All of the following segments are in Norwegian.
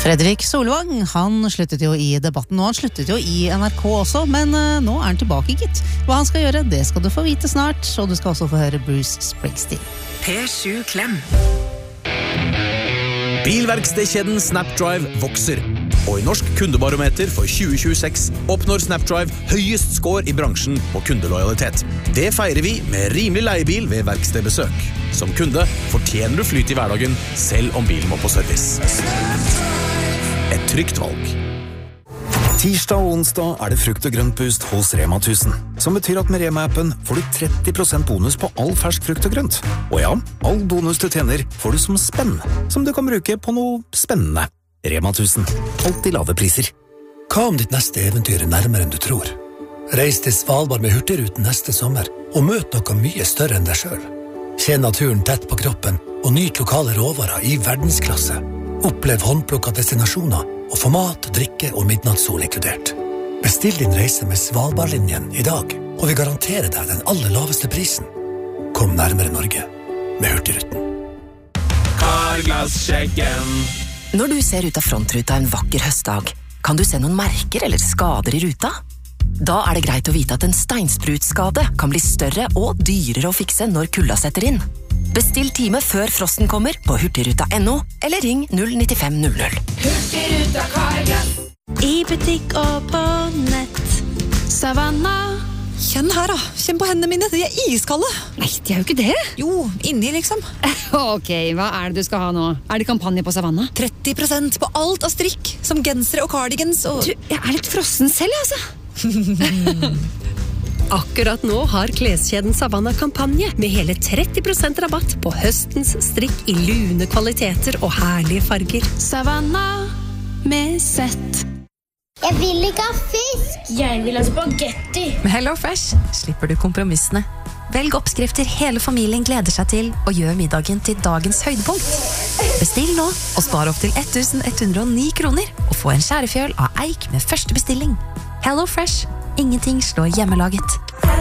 Fredrik Solvang, han sluttet jo i debatten, og han sluttet jo i NRK også, men nå han tilbake, gitt. Hva han skal gjøre, det skal du få vite snart, og du skal også få høre Bruce Springsteen. P7 Klem. Bilverkstedkjeden Snapdrive vokser, og i Norsk kundebarometer for 2026 oppnår Snapdrive høyest score i bransjen på kundelojalitet. Det feirer vi med rimelig leiebil ved verkstedbesøk. Som kunde fortjener du flyt i hverdagen, selv om bilen må på service. Et trygt valg. Tirsdag og onsdag det frukt- og grøntboost hos Rema 1000, som betyr at med Rema-appen får du 30% bonus på all fersk frukt og grønt. Og ja, all bonus du tjener får du som spenn, som du kan bruke på noe spennende. Rema 1000, alltid lave priser. Hva om ditt neste eventyr nærmere enn du tror? Reis til Svalbard med Hurtigruten neste sommer, og møt noe mye større enn deg selv. Kjenn naturen tett på kroppen, og nyt lokale råvarer i verdensklasse. Opplev håndplukka destinasjoner, og få mat, drikke og midnattssol inkludert. Bestill din reise med Svalbardlinjen i dag, og vi garanterer deg den aller laveste prisen. Kom nærmere Norge med Hurtigruten. Karglass-sjekken. Når du ser ut av frontruta en vakker høstdag, kan du se noen merker eller skader i ruta? Da det greit å vite at en steinsprutskade kan bli større og dyrere å fikse når kulda setter inn. Bestill time før frosten kommer på hurtigruta.no, eller ring 09500. Hurtigruta Karglass. I butikk og på nett. Savanna. Kjenn her da, kjenn på hendene mine, de iskalde. Nei, de jo ikke det. Jo, inni liksom. Ok, hva det du skal ha nå? Det kampanje på Savanna? 30% på alt av strikk, som gensere og cardigans og... Du, jeg litt frossen selv, altså. Akkurat nå har kleskjeden Savanna kampanje med hele 30% rabatt på høstens strikk i lune kvaliteter og herlige farger. Savanna med sett. Jeg vil ikke ha fisk. Jeg vil ha spagetti. Med HelloFresh slipper du kompromissene. Velg oppskrifter hele familien gleder seg til, og gjør middagen til dagens høydepunkt. Bestill nå, og spar opp til 1109 kroner, og få en skjærefjøl av eik med første bestilling. HelloFresh. Ingenting slår hjemmelaget.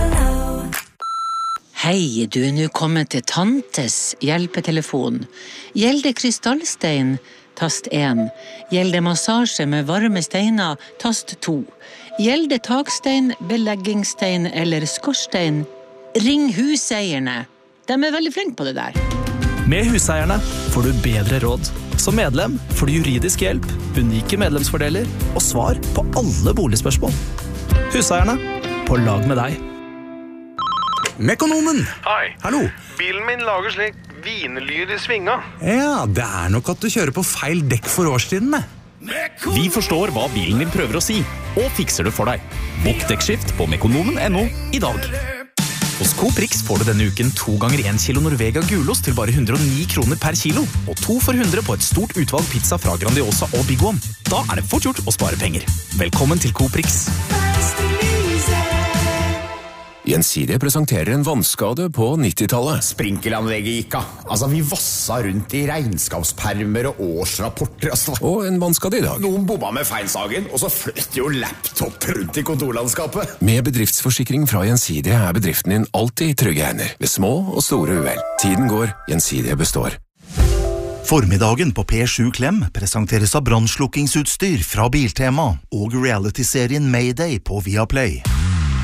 Hei, du nå kommet til Tantes hjelpetelefon. Gjelder krystallstein, tast 1. Gjelder massasje med varme steiner, tast 2. Gjelder takstein, beleggingsstein eller skorstein, ring huseierne. De veldig flinke på det der. Med huseierne får du bedre råd. Som medlem får du juridisk hjelp, unike medlemsfordeler og svar på alle boligspørsmål. Huseierne, på lag med deg. Mekonomen! Hei. Hallo. Bilen min lager slik vinlyd i svinga. Ja, det nok at du kjører på feil dekk for årstidene. Vi forstår hva bilen din prøver å si, og fikser det for deg. Bokk dekkskift på mekonomen.no i dag. Hos Coprix får du denne uken 2 ganger 1 kilo Norvega gulost til bare 109 kroner per kilo, og 2 for 100 på et stort utvalg pizza fra Grandiosa og Big One. Da det fort gjort å spare penger. Velkommen til Coprix. Gjensidige presenterer en vannskade på 90-tallet. Sprinkelanlegget gikk av. Altså, vi vassa rundt i regnskapspermer og årsrapporter. Og en vannskade i dag. Noen bomma med feinsagen, og så fløt jo laptop rundt i kontorlandskapet. Med bedriftsforsikring fra Gjensidige bedriften din alltid i trygge hender. Ved små og store uhell. Tiden går, Gjensidige består. Formiddagen på P7 Klem presenteres av brannslukkingsutstyr fra Biltema og reality-serien Mayday på Viaplay.